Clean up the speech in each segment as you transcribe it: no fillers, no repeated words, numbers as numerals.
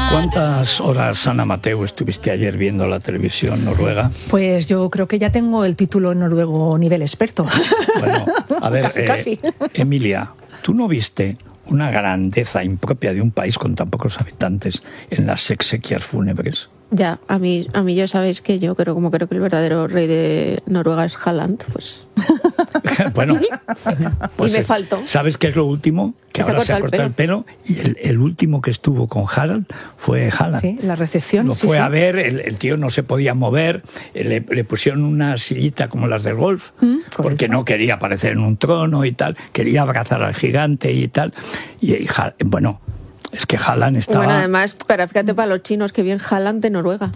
¿Cuántas horas, Ana Mateu, estuviste ayer viendo la televisión noruega? Pues yo creo que ya tengo el título en noruego nivel experto. Bueno, a ver, casi. Emilia, ¿tú no viste una grandeza impropia de un país con tan pocos habitantes en las exequias fúnebres? Ya, a mí ya sabéis que yo creo que el verdadero rey de Noruega es Haaland, pues. Bueno, pues y me faltó. ¿Sabes qué es lo último? Que ahora se ha cortado el pelo y el último que estuvo con Harald fue Haaland. Sí, la recepción. Lo fue a ver, el tío no se podía mover, le pusieron una sillita como las del golf, porque no quería aparecer en un trono y tal, quería abrazar al gigante y tal. Y bueno, es que Haaland estaba... Bueno, además, pero fíjate para los chinos que bien Haaland de Noruega.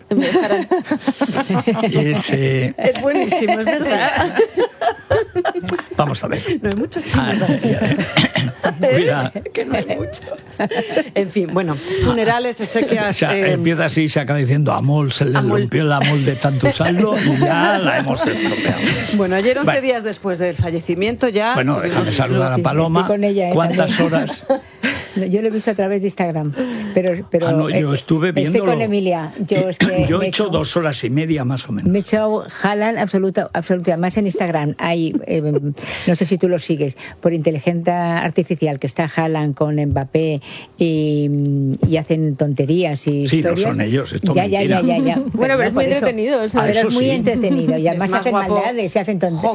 Es buenísimo, es verdad. Vamos a ver. No hay muchos chinos. Mira. Que no hay muchos. En fin, bueno, funerales, exequias... O sea, empieza así y se acaba diciendo Amol, se le rompió el Amol de tanto usarlo y ya la hemos estropeado. Bueno, ayer 11 días después del fallecimiento ya... Bueno, déjame saludar a Paloma. Con ella, ¿Cuántas horas? Yo lo he visto a través de Instagram, pero no, yo estuve viéndolo. Estoy con Emilia. Yo he hecho 2 horas y media más o menos. Me he echado Haaland absoluta. Más en Instagram hay, no sé si tú lo sigues, por inteligencia artificial, que está Haaland con Mbappé y hacen tonterías y historias. Sí, no son ellos, esto ya. Bueno, pero es muy entretenido. Pero es muy entretenido y además hacen maldades, se hacen tonterías.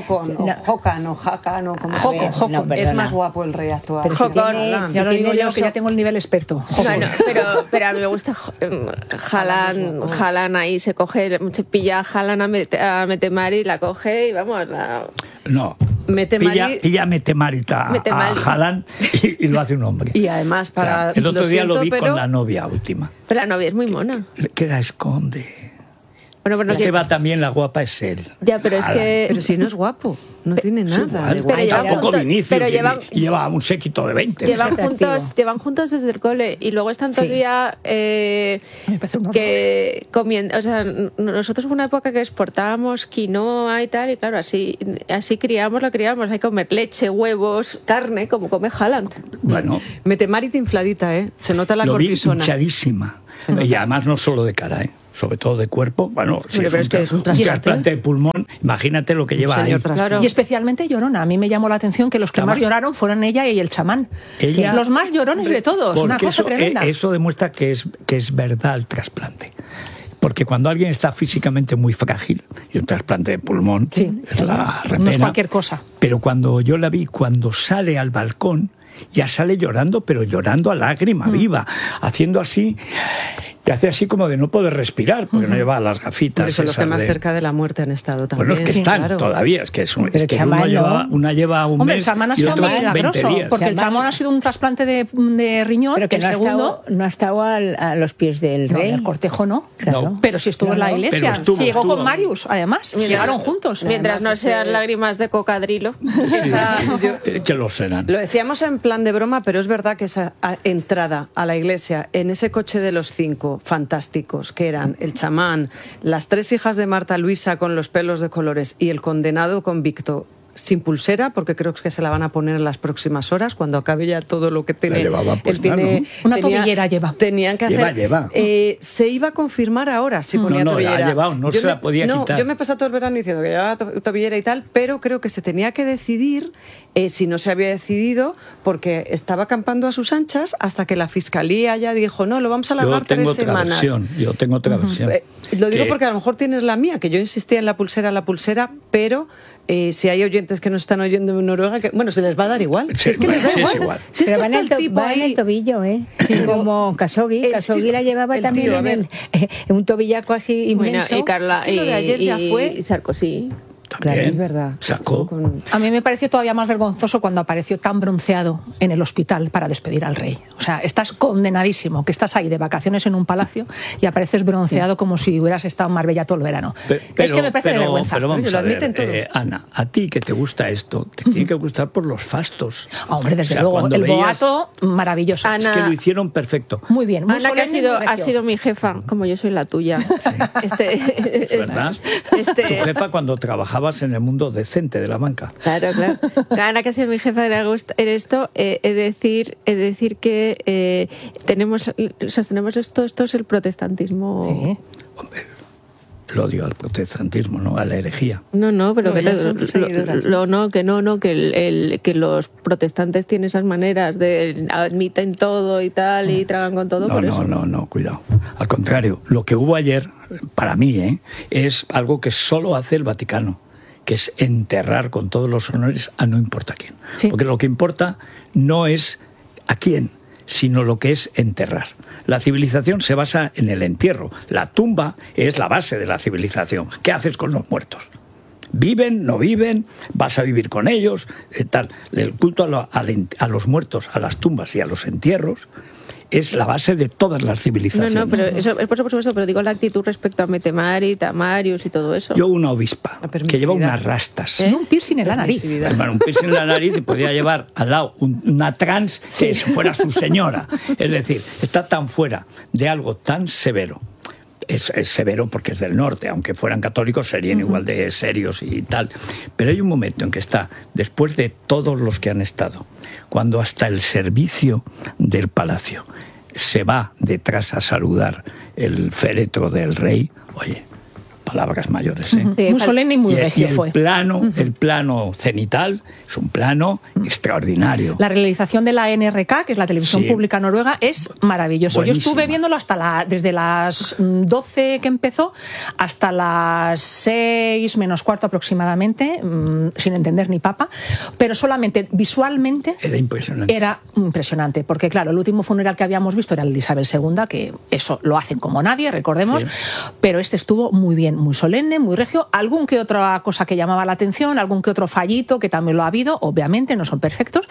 Es más guapo el rey actual. Ya lo digo yo, que ya tengo el nivel experto. Bueno, pero a mí me gusta Haaland ahí, se pilla a Haaland a Metemari, la coge y vamos... No, Metemari... pilla a Metemari a Haaland y lo hace un hombre. Y además para... el otro día lo vi con la novia última. Pero la novia es muy mona. Que la esconde. Bueno, pero que va también, la guapa es él. Ya, pero Haaland. es que... Pero si no es guapo, no tiene nada. Pero tampoco Vinicius, y lleva un séquito de 20. Llevan juntos desde el cole y luego están todo el día que comiendo. O sea, nosotros hubo una época que exportábamos quinoa y tal, y claro, así criamos. Hay que comer leche, huevos, carne, como come Haaland. Bueno. Metemari infladita, Se nota la cortisona. Lo vi hinchadísima. Y además no solo de cara, sobre todo de cuerpo. Bueno, si es un trasplante de pulmón, imagínate lo que lleva ahí. Claro. Y especialmente llorona. A mí me llamó la atención que los que más lloraron fueron ella y el chamán. Los más llorones de todos. Una cosa tremenda. Eso demuestra que es verdad el trasplante. Porque cuando alguien está físicamente muy frágil, y un trasplante de pulmón es la repena, no es cualquier cosa. Pero cuando yo la vi, cuando sale al balcón, ya sale llorando, pero llorando a lágrima viva, haciendo así... Y hace así como de no poder respirar, porque no lleva las gafitas. Por eso los que más cerca de la muerte han estado también. Bueno, es que están todavía, es que una lleva un mes el chamán ha sido muy milagroso, porque el chamán ha sido un trasplante de riñón, pero que el segundo... no ha estado a los pies del rey. El cortejo no. Claro. Pero si estuvo en la iglesia. Si llegó con Marius, además. Llegaron juntos. Mientras no sean lágrimas de cocadrilo. Que lo serán. Lo decíamos en plan de broma, pero es verdad que esa entrada a la iglesia en ese coche de los 5 fantásticos, que eran el chamán, las 3 hijas de Marta Luisa con los pelos de colores y el condenado convicto sin pulsera, porque creo que se la van a poner en las próximas horas, cuando acabe ya todo lo que tiene. Una tobillera lleva. Tenían que hacer. Se iba a confirmar ahora si ponía tobillera. La ha llevado, no se la podía quitar. Yo me he pasado todo el verano diciendo que llevaba tobillera y tal, pero creo que se tenía que decidir, si no se había decidido, porque estaba acampando a sus anchas hasta que la fiscalía ya dijo, no, lo vamos a alargar 3 semanas. Yo tengo otra versión. Lo digo porque a lo mejor tienes la mía, que yo insistía en la pulsera, pero... si hay oyentes que nos están oyendo en Noruega, se les va a dar igual. Sí, es que les da igual. Si es que va en el tobillo, como Khashoggi. Khashoggi la llevaba también en un tobillaco así inmenso. Bueno, y Carla, lo de ayer ya fue Sarkozy. Claro, es verdad. Sacó. A mí me pareció todavía más vergonzoso cuando apareció tan bronceado en el hospital para despedir al rey. O sea, estás condenadísimo, que estás ahí de vacaciones en un palacio y apareces bronceado como si hubieras estado en Marbella todo el verano. Es que me parece de vergüenza. Pero vamos a ver, Ana, a ti que te gusta esto, te tiene que gustar por los fastos. Hombre, desde luego, el boato, maravilloso. Ana, es que lo hicieron perfecto. Muy bien. Muy Ana, que ha sido mi jefa, como yo soy la tuya. ¿Es verdad? Tu jefa cuando trabajaba estabas en el mundo decente de la banca. Claro. Ana, que ha sido mi jefa en esto, decir que sostenemos esto es el protestantismo. Sí. Hombre, el odio al protestantismo, ¿no? A la herejía. No, pero que que los protestantes tienen esas maneras de admiten todo y tal y tragan con todo. No, cuidado. Al contrario, lo que hubo ayer, para mí, es algo que solo hace el Vaticano, que es enterrar con todos los honores a no importa quién. Sí. Porque lo que importa no es a quién, sino lo que es enterrar. La civilización se basa en el entierro. La tumba es la base de la civilización. ¿Qué haces con los muertos? ¿Viven? ¿No viven? ¿Vas a vivir con ellos? Tal. El culto a los muertos, a las tumbas y a los entierros es la base de todas las civilizaciones. No, pero eso es por supuesto, pero digo la actitud respecto a Metemari, Tamarius y todo eso. Yo una obispa que lleva unas rastas. Un piercing en la nariz. Bueno, un piercing en la nariz y podía llevar al lado una trans que fuera su señora. Es decir, está tan fuera de algo tan severo. Es severo porque es del norte, aunque fueran católicos serían igual de serios y tal. Pero hay un momento en que está, después de todos los que han estado, cuando hasta el servicio del palacio se va detrás a saludar el féretro del rey, oye, palabras mayores, ¿eh? Sí, muy solemne y muy regio el fue. El plano cenital es un plano extraordinario. La realización de la NRK, que es la televisión pública noruega, es maravilloso. Buenísima. Yo estuve viéndolo desde las 12 que empezó hasta las 6 menos cuarto aproximadamente, sin entender ni papa, pero solamente visualmente Era impresionante. Era impresionante, porque claro, el último funeral que habíamos visto era el de Isabel II, que eso lo hacen como nadie, recordemos, pero este estuvo muy bien, muy solemne, muy regio, algún que otra cosa que llamaba la atención, algún que otro fallito que también lo ha habido, obviamente no son perfectos,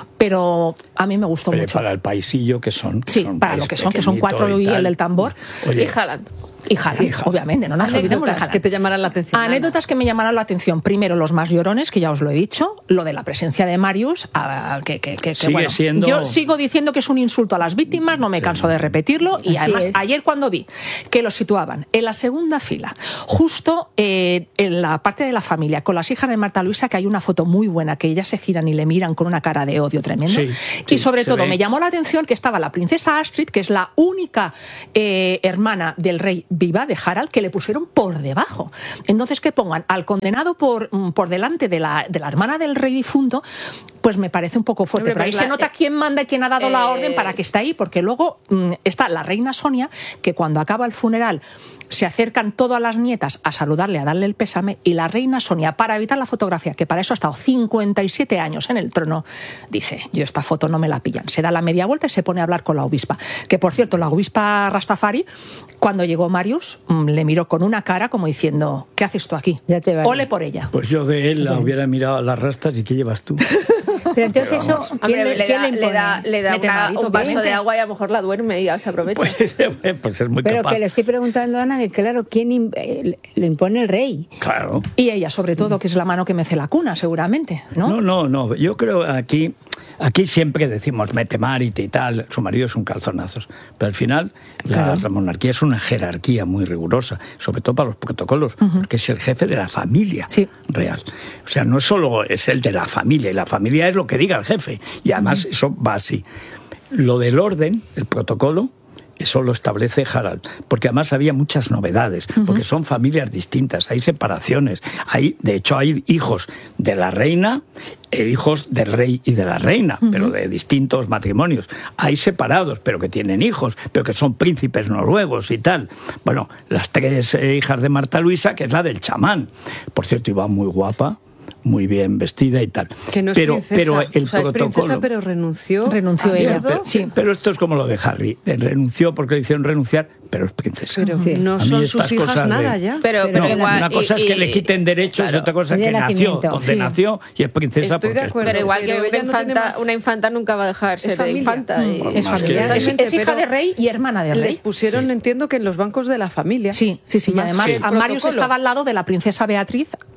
pero a mí me gustó mucho. Para el paisillo que son. Para lo que son 4 y el del tambor. Oye, Y Haaland. Y Haaland, obviamente, no nos olvidemos de Anécdotas Haaland. que te llamarán la atención. Anécdotas que me llamaron la atención. Primero, los más llorones, que ya os lo he dicho. Lo de la presencia de Marius, que Sigue bueno, siendo... yo sigo diciendo que es un insulto a las víctimas, no me canso de repetirlo. Y Así además, es. ayer cuando vi que lo situaban en la segunda fila, justo en la parte de la familia, con las hijas de Marta Luisa, que hay una foto muy buena, que ellas se giran y le miran con una cara de odio tremendo. Sí, y sobre se todo, ve. me llamó la atención que estaba la princesa Astrid, que es la única hermana del rey viva, de Harald, que le pusieron por debajo. Entonces, que pongan al condenado por delante de la hermana del rey difunto, pues me parece un poco fuerte. Hombre, Pero ahí pues se nota quién manda y quién ha dado la orden para que esté ahí, porque luego está la reina Sonia, que cuando acaba el funeral se acercan todas las nietas a saludarle, a darle el pésame, y la reina Sonia, para evitar la fotografía, que para eso ha estado 57 años en el trono, dice, yo esta foto no me la pillan. Se da la media vuelta y se pone a hablar con la obispa. Que, por cierto, la obispa Rastafari, cuando llegó Marius, le miró con una cara como diciendo, ¿qué haces tú aquí? Ya te vale. Ole por ella. Pues yo de él la hubiera mirado a las rastas y ¿qué llevas tú? Pero entonces eso, ¿quién Hombre, le impone? le da Mete malito, un vaso obviamente. de agua y a lo mejor la duerme y ya se aprovecha. Pues es muy Pero capaz. que le estoy preguntando a Ana, que claro, ¿quién le impone el rey? Claro. Y ella, sobre todo, que es la mano que mece la cuna, seguramente, ¿no? No. Yo creo aquí siempre decimos Metemari y tal, su marido es un calzonazos. Pero al final la monarquía es una jerarquía muy rigurosa, sobre todo para los protocolos, porque es el jefe de la familia real. O sea, no solo es el de la familia, y la familia es lo que diga el jefe. Y además eso va así. Lo del orden, el protocolo, eso lo establece Harald, porque además había muchas novedades, porque son familias distintas, hay separaciones, de hecho hay hijos de la reina e hijos del rey y de la reina, pero de distintos matrimonios. Hay separados, pero que tienen hijos, pero que son príncipes noruegos y tal. Bueno, las 3 hijas de Marta Luisa, que es la del chamán. Por cierto, iba muy guapa, muy bien vestida y tal. Que no es princesa. Pero el o sea, protocolo... es princesa, pero renunció. Renunció a ella. todo. Sí. Pero esto es como lo de Harry. Renunció porque le hicieron renunciar, pero es princesa. Pero Sí. no A mí son estas sus hijas cosas nada de- ya. Pero No, igual, una cosa es que le quiten derechos y otra cosa es De que nació nacimiento. donde Sí. nació y es princesa Estoy de porque acuerdo. Pero igual que Pero ella no tiene más- una infanta nunca va a dejar ser de familia. infanta. Y... Es Más familiar. que- Es hija pero de rey y hermana de rey. Les pusieron, entiendo que en los bancos de la familia. Sí. Y Más además que el a Marius protocolo. estaba al lado de la princesa Beatriz,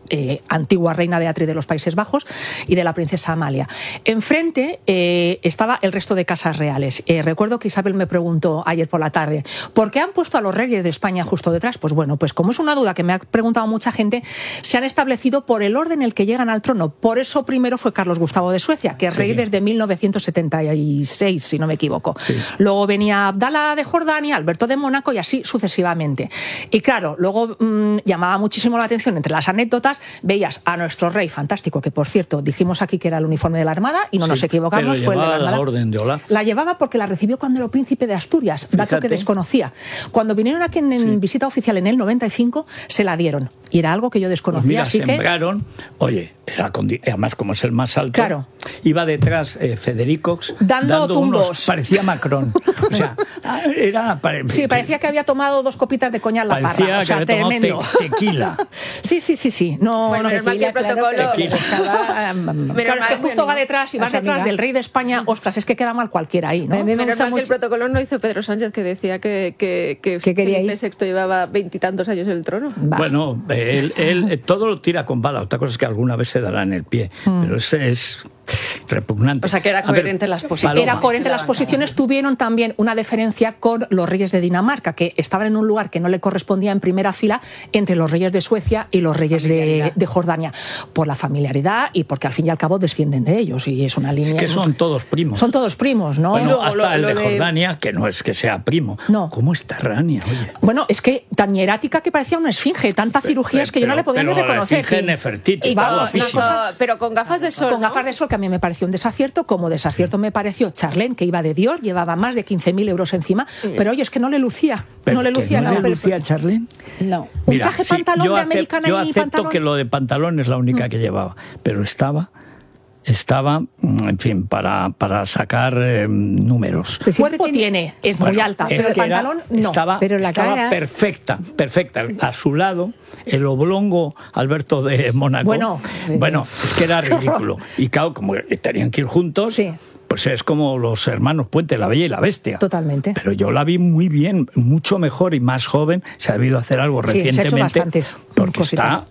antigua reina Beatriz de los Países Bajos y de la princesa Amalia. Enfrente estaba el resto de casas reales. Recuerdo que Isabel me preguntó ayer por la tarde, ¿por qué han puesto a los reyes de España justo detrás? Pues bueno, pues como es una duda que me ha preguntado mucha gente, se han establecido por el orden en el que llegan al trono. Por eso primero fue Carlos Gustavo de Suecia, que es rey desde 1976, si no me equivoco. Sí. Luego venía Abdala de Jordania, Alberto de Mónaco y así sucesivamente. Y claro, luego llamaba muchísimo la atención entre las anécdotas, veías a nuestro rey fantástico, que por cierto dijimos aquí que era el uniforme de la Armada y no nos equivocamos, fue el de la Armada. La orden de Olaf. La llevaba porque la recibió cuando era príncipe de Asturias, dato que desconocía. Cuando vinieron aquí en visita oficial en el 95, se la dieron. Y era algo que yo desconocía. Pues mira, así sembraron, además como es el más alto, claro, iba detrás Federico dando tumbos. Parecía Macron. O sea, parecía que había tomado 2 copitas de coñac la parra. O sea, tremendo. Tequila. Sí. No, bueno, no, mal que el protocolo. Claro, es que justo va detrás y vas detrás del rey de España. Ostras, es que queda mal cualquiera ahí, ¿no? Menos mal que el protocolo no hizo Pedro Sánchez, que decía que Felipe VI llevaba 20 y tantos años en el trono. Bueno, él todo lo tira con bala. Otra cosa es que alguna vez se dará en el pie. Pero ese es repugnante. O sea, que era coherente las posiciones. Era coherente las posiciones. Tuvieron también una deferencia con los reyes de Dinamarca, que estaban en un lugar que no le correspondía en primera fila entre los reyes de Suecia y los reyes de Jordania, por la familiaridad y porque al fin y al cabo descienden de ellos, y es una línea... Es que son todos primos. Son todos primos, ¿no? Bueno, hasta el de Jordania, que no es que sea primo. No. ¿Cómo está Rania? Oye. Bueno, es que tan hierática que parecía una esfinge, tanta cirugía es que yo no le podía ni reconocer. Esfinge Nefertiti, pero con gafas de sol. Con gafas de sol, que a mí me pareció un desacierto. Como desacierto me pareció Charlene, que iba de Dior, llevaba más de 15.000 euros encima, pero oye, es que no le lucía. No le lucía nada. ¿No le lucía Charlene? No. Un traje pantalón de americana y pantalón. Yo acepto que lo de pantalón es la única que llevaba, pero estaba, en fin, para sacar números. El cuerpo tiene, es muy alta, pero el pantalón no. Estaba perfecta. A su lado, el oblongo Alberto de Mónaco. Bueno, es que era ridículo. Y claro, como tenían que ir juntos... Sí. Pues es como los hermanos Puente, La Bella y la Bestia. Totalmente. Pero yo la vi muy bien, mucho mejor y más joven. Se ha debido hacer algo recientemente. Se ha hecho bastantes porque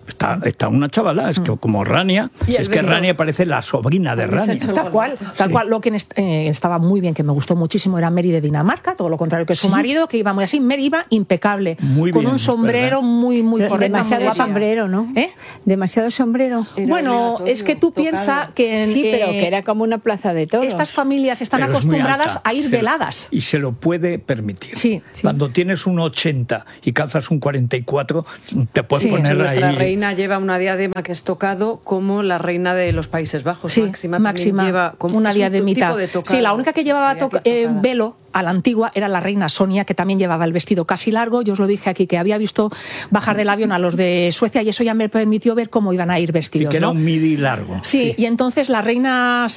está una chavala, es que como Rania, es que Rania parece la sobrina de Rania. Tal cual. Lo que estaba muy bien, que me gustó muchísimo, era Mary de Dinamarca, todo lo contrario que su marido, que iba muy así. Mary iba impecable, muy con bien, un sombrero muy correcto. Demasiado sombrero, ¿no? Demasiado sombrero. Bueno, es que tú piensas que... Sí, pero que era como una plaza de toros. Estas familias están acostumbradas a ir veladas. Y se lo puede permitir. Sí. Cuando tienes un 80 y calzas un 44, te puedes poner ahí... Nuestra reina lleva una diadema que es tocado como la reina de los Países Bajos. Sí, Máxima lleva como una diademita. Sí, la única que llevaba velo a la antigua era la reina Sonia, que también llevaba el vestido casi largo. Yo os lo dije aquí, que había visto bajar del avión a los de Suecia y eso ya me permitió ver cómo iban a ir vestidos. Sí, que era un midi largo. Sí, y entonces la reina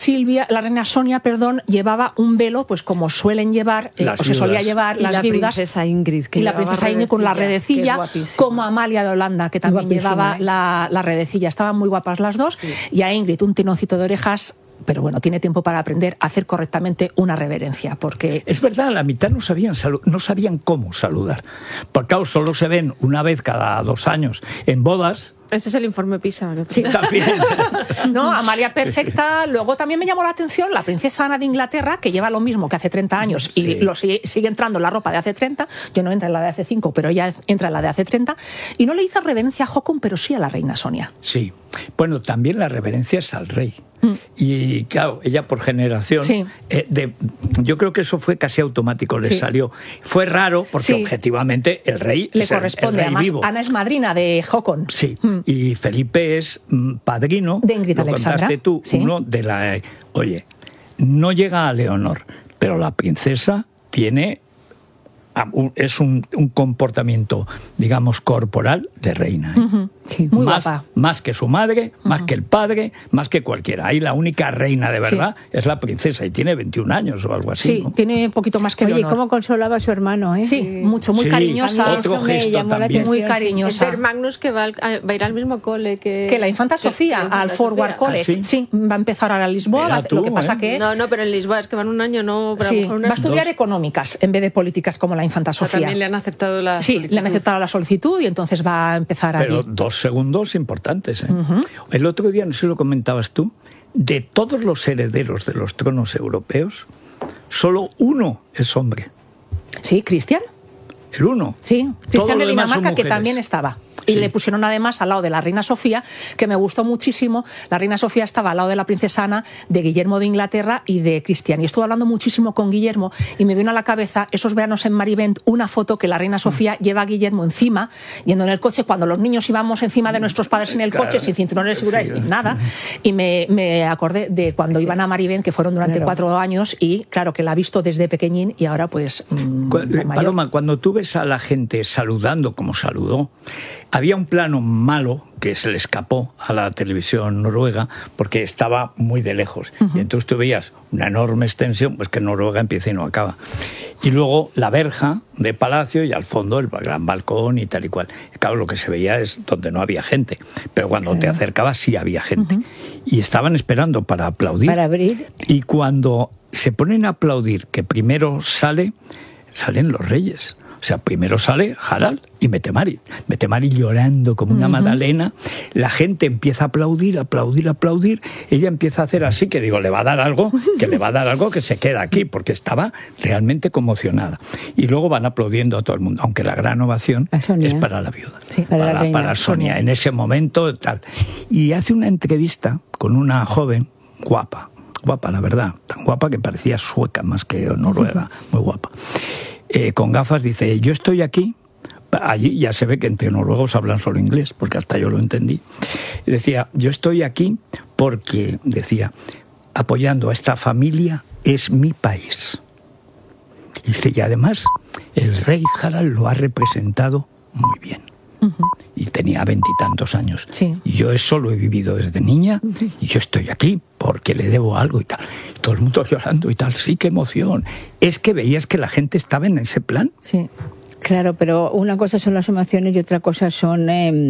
Sonia, llevaba un velo, pues como suelen llevar, o se solía llevar las viudas. Princesa Ingrid, y la princesa Ingrid con la redecilla, como Amalia de Holanda, que también llevaba la redecilla. Estaban muy guapas las dos, y a Ingrid un tinoncito de orejas. Pero bueno, tiene tiempo para aprender a hacer correctamente una reverencia, porque... Es verdad, la mitad no sabían cómo saludar. Porque claro, solo se ven una vez cada 2 años en bodas. Ese es el informe PISA. ¿No? Sí, también. No, Amalia perfecta. Luego también me llamó la atención la princesa Ana de Inglaterra, que lleva lo mismo que hace 30 años y sigue entrando en la ropa de hace 30. Yo no entro en la de hace 5, pero ella entra en la de hace 30. Y no le hizo reverencia a Haakon, pero sí a la reina Sonia. Sí. Bueno, también la reverencia es al rey. Y claro, ella por generación, yo creo que eso fue casi automático, le salió. Fue raro porque objetivamente el rey le corresponde. El rey además, vivo. Ana es madrina de Haakon. Sí, y Felipe es padrino, de Ingrid Alexandra. Contaste tú, uno de la... Oye, no llega a Leonor, pero la princesa tiene... es un comportamiento, digamos, corporal de reina. Sí, muy guapa. Más que su madre, más que el padre, más que cualquiera. Ahí la única reina de verdad es la princesa y tiene 21 años o algo así. Sí, ¿no? Tiene un poquito más que Oye, Leonor. ¿cómo consolaba a su hermano? Sí, mucho, muy cariñosa. Otro gesto también. Muy cariñosa. Es Magnus, que va a ir al mismo cole que la infanta Sofía, al Forward College. Sí, va a empezar ahora a Lisboa. Lo que pasa que... No, pero en Lisboa es que van un año, no... Pero va a estudiar económicas en vez de políticas como la infanta Sofía. También le han aceptado la solicitud. Sí, le han aceptado la solicitud y entonces va a empezar Pero 2 segundos importantes. El otro día, no sé si lo comentabas tú, de todos los herederos de los tronos europeos, solo uno es hombre. Sí, Cristian. El uno. Sí, Cristian de Dinamarca, que mujeres. también estaba. Y le pusieron además al lado de la reina Sofía, que me gustó muchísimo. La reina Sofía estaba al lado de la princesa Ana, de Guillermo de Inglaterra y de Cristian. Y estuve hablando muchísimo con Guillermo y me vino a la cabeza esos veranos en Marivent una foto que la reina Sofía lleva a Guillermo encima, yendo en el coche, cuando los niños íbamos encima de nuestros padres en el coche, sin cinturones de seguridad ni nada. Y me acordé de cuando iban a Marivent, que fueron durante 4 años, y claro, que la ha visto desde pequeñín y ahora pues... Paloma, cuando tú ves a la gente saludando como saludó, había un plano malo que se le escapó a la televisión noruega porque estaba muy de lejos. Y entonces tú veías una enorme extensión, pues que Noruega empieza y no acaba. Y luego la verja de palacio y al fondo el gran balcón y tal y cual. Claro, lo que se veía es donde no había gente, pero cuando te acercabas sí había gente. Y estaban esperando para aplaudir. Para abrir. Y cuando se ponen a aplaudir, que primero salen los reyes. O sea, primero sale Harald y Mette-Marit. Mette-Marit llorando como una magdalena. La gente empieza a aplaudir, aplaudir, aplaudir. Ella empieza a hacer así, que digo, le va a dar algo que se queda aquí, porque estaba realmente conmocionada. Y luego van aplaudiendo a todo el mundo, aunque la gran ovación es para la viuda, sí, para Sonia, en ese momento tal. Y hace una entrevista con una joven guapa, la verdad, tan guapa que parecía sueca más que noruega, muy guapa. Con gafas, dice, yo estoy aquí, allí ya se ve que entre noruegos hablan solo inglés, porque hasta yo lo entendí. Y decía, yo estoy aquí porque, decía, apoyando a esta familia, es mi país. Y dice, y además, el rey Harald lo ha representado muy bien. Y tenía 20 y tantos años. Sí. Y yo eso lo he vivido desde niña, y yo estoy aquí porque le debo algo y tal. Y todo el mundo llorando y tal. Sí, qué emoción. Es que veías que la gente estaba en ese plan. Sí. Claro, pero una cosa son las emociones y otra cosa son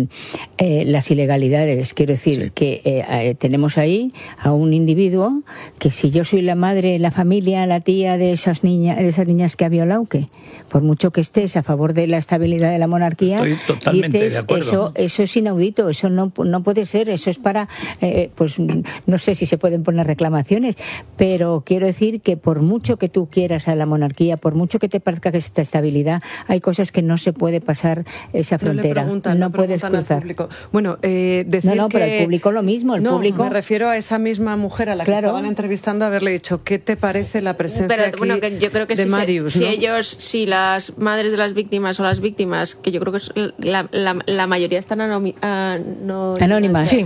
las ilegalidades. Quiero decir que tenemos ahí a un individuo que, si yo soy la madre, la familia, la tía de esas niñas que ha violado, que por mucho que estés a favor de la estabilidad de la monarquía, estoy totalmente dices, de acuerdo. eso es inaudito, eso no puede ser, eso es para, pues no sé si se pueden poner reclamaciones, pero quiero decir que por mucho que tú quieras a la monarquía, por mucho que te parezca que esta estabilidad, hay cosas que no se puede pasar esa frontera, no puedes cruzar. Bueno, decir no, pero el público lo mismo, el público... me refiero a esa misma mujer a la que estaban entrevistando, haberle dicho, ¿qué te parece la presencia aquí yo creo que de Marius? Si las madres de las víctimas o las víctimas, que yo creo que la mayoría están anónimas. Sí.